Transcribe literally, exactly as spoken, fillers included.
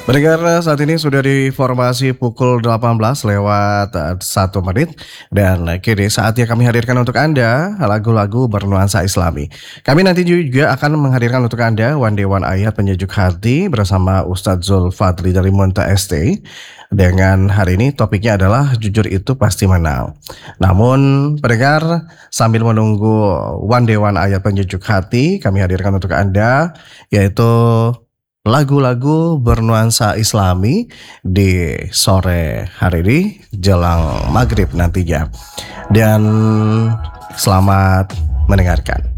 Pendengar, saat ini sudah di formasi pukul delapan belas lewat eh, satu menit dan kini saatnya kami hadirkan untuk Anda lagu-lagu bernuansa Islami. Kami nanti juga akan menghadirkan untuk Anda One Day One Ayat Penyejuk Hati bersama Ustadz Zulfadli dari Monta S T. Dengan hari ini topiknya adalah jujur itu pasti menang. Namun pendengar, sambil menunggu One Day One Ayat Penyejuk Hati, kami hadirkan untuk Anda yaitu lagu-lagu bernuansa Islami di sore hari ini jelang maghrib nantinya. Dan selamat mendengarkan.